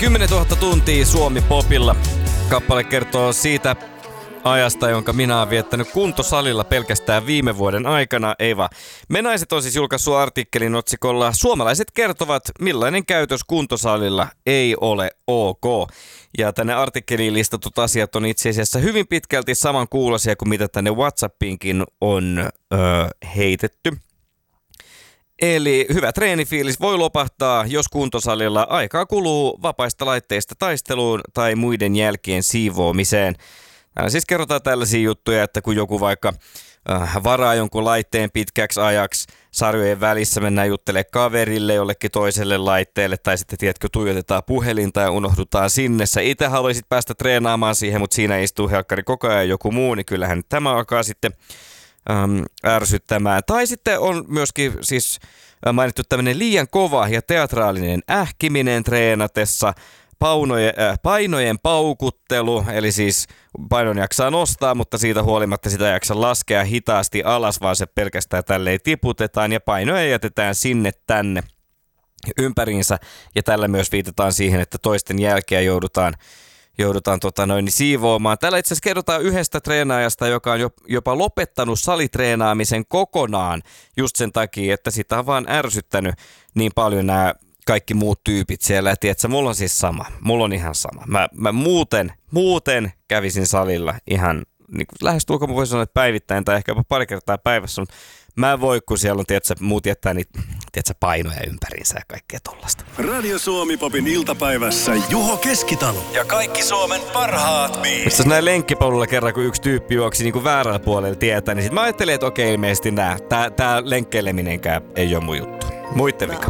10 000 tuntia Suomi-popilla. Kappale kertoo siitä ajasta, jonka minä olen viettänyt kuntosalilla pelkästään viime vuoden aikana. Eiva, Me Naiset on siis julkaissut artikkelin otsikolla "Suomalaiset kertovat, millainen käytös kuntosalilla ei ole ok". Ja tänne artikkeliin listatut asiat on itse asiassa hyvin pitkälti samankuuloisia kuin mitä tänne WhatsAppiinkin on heitetty. Eli hyvä treenifiilis voi lopahtaa, jos kuntosalilla aikaa kuluu vapaista laitteista taisteluun tai muiden jälkien siivoamiseen. Täällä siis kerrotaan tällaisia juttuja, että kun joku vaikka varaa jonkun laitteen pitkäksi ajaksi, sarjojen välissä mennään juttelemaan kaverille jollekin toiselle laitteelle, tai sitten tiedätkö, tuijotetaan puhelinta ja unohdutaan sinne. Sä itse haluaisit päästä treenaamaan siihen, mutta siinä istuu helkkari koko ajan joku muu, niin kyllähän tämä alkaa sitten ärsyttämään. Tai sitten on myöskin siis mainittu tämmöinen liian kova ja teatraalinen ähkiminen treenatessa, painojen paukuttelu, eli siis painon jaksaa nostaa, mutta siitä huolimatta sitä jaksaa laskea hitaasti alas, vaan se pelkästään tälleen tiputetaan ja painoja jätetään sinne tänne ympäriinsä. Ja tällä myös viitataan siihen, että toisten jälkeä joudutaan siivoamaan. Täällä itse asiassa kerrotaan yhdestä treenaajasta, joka on jopa lopettanut salitreenaamisen kokonaan just sen takia, että sitä on vaan ärsyttänyt niin paljon nämä kaikki muut tyypit siellä. Ja tiedätkö, mulla on siis sama. Mulla on ihan sama. Mä muuten kävisin salilla ihan niin lähestulkoon mä voisin sanoa, että päivittäin tai ehkä jopa pari kertaa päivässä, mutta mä en voi, kun siellä on, tiedätkö, muut jättää niitä, tiedätkö, painoja ympäriinsä ja kaikkea tollasta. Radio Suomi Popin iltapäivässä Juho Keskitalo ja kaikki Suomen parhaat biisit. Missä näin lenkkipolulla kerran, kun yksi tyyppi juoksi niin kuin väärällä puolella tietä, niin sit mä ajattelin, että okei, ilmeisesti tää lenkkeileminenkä ei ole mun juttu. Muitten vika.